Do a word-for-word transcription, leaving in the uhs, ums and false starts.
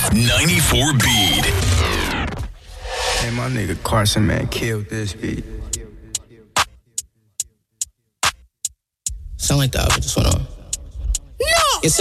ninety-four beat. Hey, my nigga Carson, man, killed this beat. Sound like the album just went on.